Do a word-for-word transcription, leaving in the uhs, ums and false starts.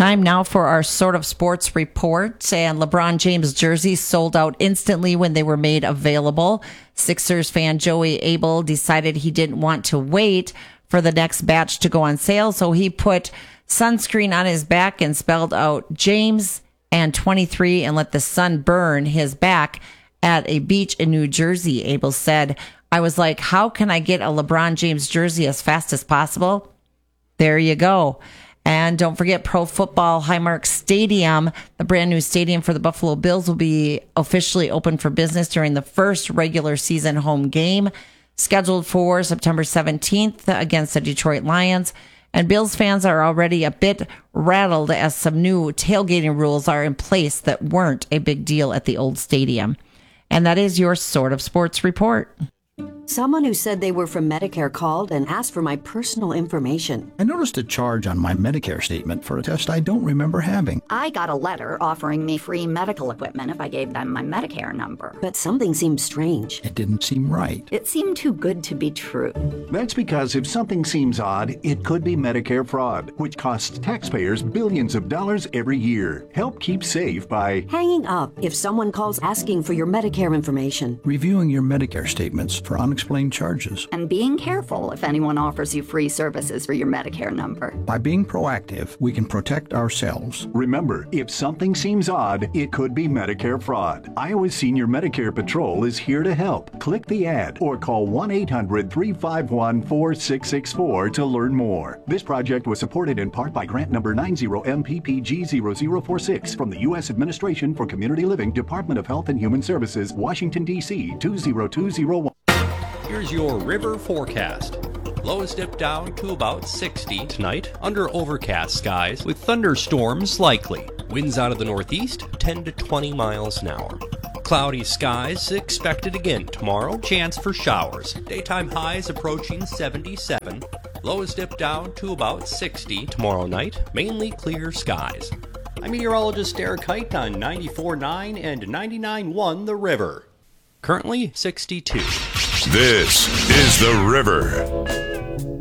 Time now for our sort of sports report. And LeBron James jerseys sold out instantly when they were made available. Sixers fan Joey Abel decided he didn't want to wait for the next batch to go on sale, so he put sunscreen on his back and spelled out James and twenty-three and let the sun burn his back at a beach in New Jersey. Abel said, I was like, how can I get a LeBron James jersey as fast as possible? There you go. And don't forget Pro Football Highmark Stadium. The brand new stadium for the Buffalo Bills will be officially open for business during the first regular season home game, scheduled for September seventeenth against the Detroit Lions. And Bills fans are already a bit rattled as some new tailgating rules are in place that weren't a big deal at the old stadium. And that is your Sort of Sports report. Someone who said they were from Medicare called and asked for my personal information. I noticed a charge on my Medicare statement for a test I don't remember having. I got a letter offering me free medical equipment if I gave them my Medicare number. But something seemed strange. It didn't seem right. It seemed too good to be true. That's because if something seems odd, it could be Medicare fraud, which costs taxpayers billions of dollars every year. Help keep safe by hanging up if someone calls asking for your Medicare information. Reviewing your Medicare statements for unexplained charges. And being careful if anyone offers you free services for your Medicare number. By being proactive, we can protect ourselves. Remember, if something seems odd, it could be Medicare fraud. Iowa's Senior Medicare Patrol is here to help. Click the ad or call one eight hundred three five one four six six four to learn more. This project was supported in part by grant number nine zero M P P G zero zero four six from the U S Administration for Community Living, Department of Health and Human Services, Washington, D C two zero two zero one. Here's your river forecast. Lows dip down to about sixty tonight under overcast skies with thunderstorms likely. Winds out of the northeast ten to twenty miles an hour. Cloudy skies expected again tomorrow. Chance for showers. Daytime highs approaching seventy-seven. Lows dip down to about sixty tomorrow night. Mainly clear skies. I'm meteorologist Eric Height on ninety-four point nine and ninety-nine point one The River. Currently sixty-two. This is The River.